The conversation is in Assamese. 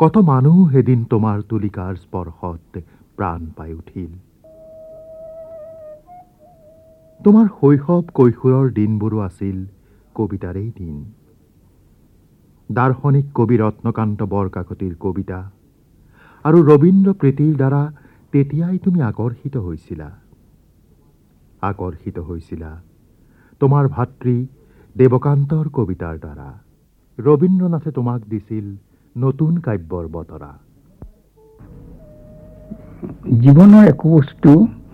কত মানুহ এদিন তোমাৰ তুলিকাৰ স্পৰ্শত প্ৰাণ পাই উঠিল। তোমাৰ শৈশৱ কৈশোৰৰ দিনবোৰো আছিল কবিতাৰেই দিন। দাৰ্শনিক কবি ৰত্নকান্ত বৰকাকতিৰ কবিতা আৰু ৰবীন্দ্ৰ প্ৰীতিৰ দ্বাৰা তেতিয়াই তুমি আকৰ্ষিত হৈছিলা তোমাৰ ভাতৃ দেৱকান্তৰ কবিতাৰ দ্বাৰা। ৰবীন্দ্ৰনাথে তোমাক দিছিল নতুন কাব্যৰ বতৰা। জীৱনৰ একো বস্তু